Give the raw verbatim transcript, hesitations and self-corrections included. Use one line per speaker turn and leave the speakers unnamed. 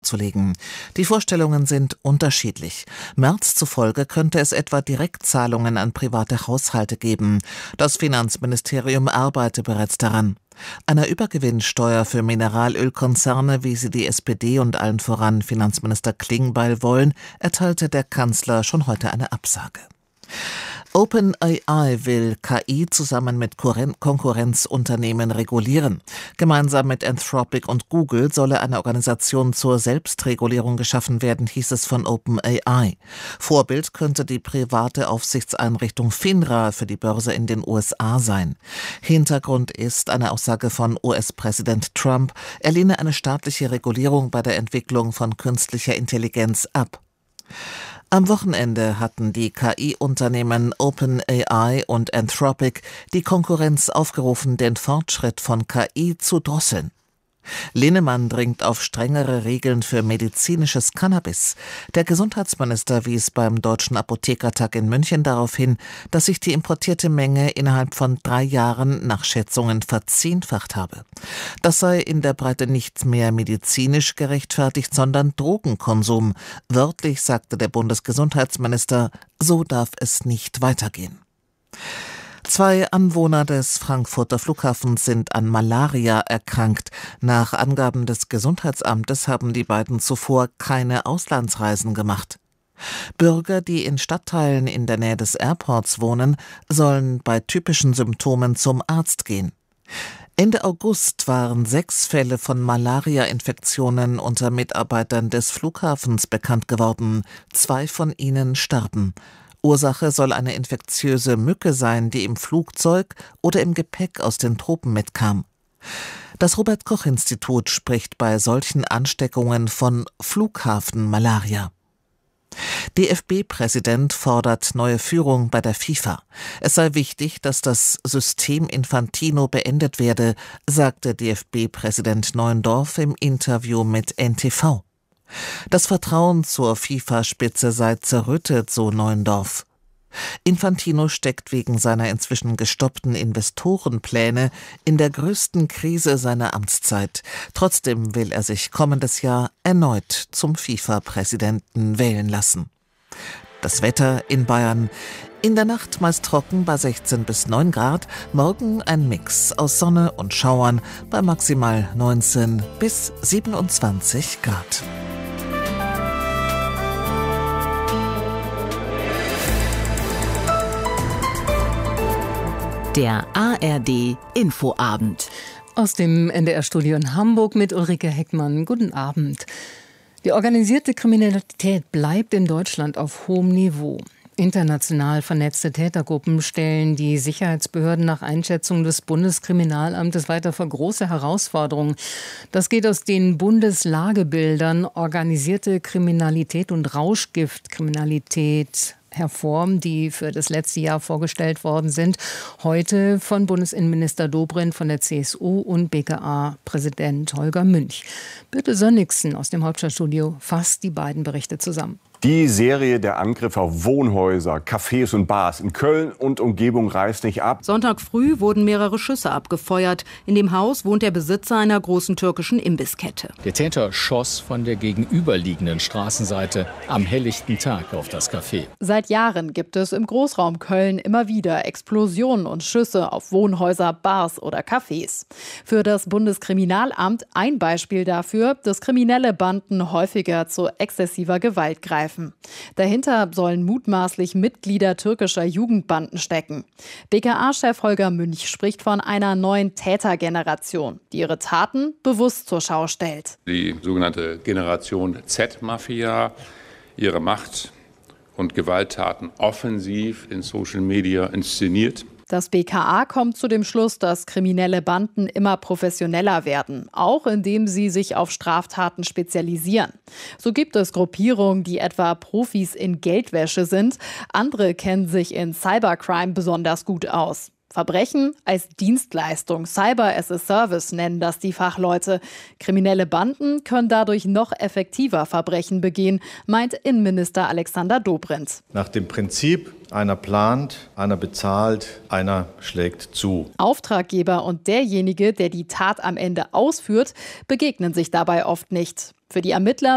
vorzulegen. Die Vorstellungen sind unterschiedlich. Merz zufolge könnte es etwa Direktzahlungen an private Haushalte geben. Das Finanzministerium arbeite bereits daran. Einer Übergewinnsteuer für Mineralölkonzerne, wie sie die S P D und allen voran Finanzminister Klingbeil wollen, erteilte der Kanzler schon heute eine Absage. OpenAI will K I zusammen mit Konkurrenzunternehmen regulieren. Gemeinsam mit Anthropic und Google solle eine Organisation zur Selbstregulierung geschaffen werden, hieß es von OpenAI. Vorbild könnte die private Aufsichtseinrichtung FINRA für die Börse in den U S A sein. Hintergrund ist eine Aussage von U S-Präsident Trump, er lehne eine staatliche Regulierung bei der Entwicklung von künstlicher Intelligenz ab. Am Wochenende hatten die K I-Unternehmen OpenAI und Anthropic die Konkurrenz aufgerufen, den Fortschritt von K I zu drosseln. Linnemann dringt auf strengere Regeln für medizinisches Cannabis. Der Gesundheitsminister wies beim Deutschen Apothekertag in München darauf hin, dass sich die importierte Menge innerhalb von drei Jahren nach Schätzungen verzehnfacht habe. Das sei in der Breite nicht mehr medizinisch gerechtfertigt, sondern Drogenkonsum. Wörtlich sagte der Bundesgesundheitsminister, so darf es nicht weitergehen. Zwei Anwohner des Frankfurter Flughafens sind an Malaria erkrankt. Nach Angaben des Gesundheitsamtes haben die beiden zuvor keine Auslandsreisen gemacht. Bürger, die in Stadtteilen in der Nähe des Airports wohnen, sollen bei typischen Symptomen zum Arzt gehen. Ende August waren sechs Fälle von Malaria-Infektionen unter Mitarbeitern des Flughafens bekannt geworden. Zwei von ihnen starben. Ursache soll eine infektiöse Mücke sein, die im Flugzeug oder im Gepäck aus den Tropen mitkam. Das Robert-Koch-Institut spricht bei solchen Ansteckungen von Flughafenmalaria. D F B-Präsident fordert neue Führung bei der FIFA. Es sei wichtig, dass das System Infantino beendet werde, sagte D F B-Präsident Neuendorf im Interview mit N T V. Das Vertrauen zur FIFA-Spitze sei zerrüttet, so Neuendorf. Infantino steckt wegen seiner inzwischen gestoppten Investorenpläne in der größten Krise seiner Amtszeit. Trotzdem will er sich kommendes Jahr erneut zum FIFA-Präsidenten wählen lassen. Das Wetter in Bayern. In der Nacht meist trocken bei sechzehn bis neun Grad, morgen ein Mix aus Sonne und Schauern bei maximal neunzehn bis siebenundzwanzig Grad.
Der A R D Infoabend.
Aus dem N D R-Studio in Hamburg mit Ulrike Heckmann. Guten Abend. Die organisierte Kriminalität bleibt in Deutschland auf hohem Niveau. International vernetzte Tätergruppen stellen die Sicherheitsbehörden nach Einschätzung des Bundeskriminalamtes weiter vor große Herausforderungen. Das geht aus den Bundeslagebildern Organisierte Kriminalität und Rauschgiftkriminalität hervor, die für das letzte Jahr vorgestellt worden sind. Heute von Bundesinnenminister Dobrindt von der C S U und B K A-Präsident Holger Münch. Birte Sönnigsen aus dem Hauptstadtstudio fasst die beiden Berichte zusammen.
Die Serie der Angriffe auf Wohnhäuser, Cafés und Bars in Köln und Umgebung reißt nicht ab.
Sonntag früh wurden mehrere Schüsse abgefeuert. In dem Haus wohnt der Besitzer einer großen türkischen Imbisskette.
Der Täter schoss von der gegenüberliegenden Straßenseite am helllichten Tag auf das Café.
Seit Jahren gibt es im Großraum Köln immer wieder Explosionen und Schüsse auf Wohnhäuser, Bars oder Cafés. Für das Bundeskriminalamt ein Beispiel dafür, dass kriminelle Banden häufiger zu exzessiver Gewalt greifen. Dahinter sollen mutmaßlich Mitglieder türkischer Jugendbanden stecken. B K A-Chef Holger Münch spricht von einer neuen Tätergeneration, die ihre Taten bewusst zur Schau stellt.
Die sogenannte Generation Z-Mafia, ihre Macht- und Gewalttaten offensiv in Social Media inszeniert.
Das B K A kommt zu dem Schluss, dass kriminelle Banden immer professioneller werden, auch indem sie sich auf Straftaten spezialisieren. So gibt es Gruppierungen, die etwa Profis in Geldwäsche sind. Andere kennen sich in Cybercrime besonders gut aus. Verbrechen als Dienstleistung, Cyber as a Service nennen das die Fachleute. Kriminelle Banden können dadurch noch effektiver Verbrechen begehen, meint Innenminister Alexander Dobrindt.
Nach dem Prinzip, einer plant, einer bezahlt, einer schlägt zu.
Auftraggeber und derjenige, der die Tat am Ende ausführt, begegnen sich dabei oft nicht. Für die Ermittler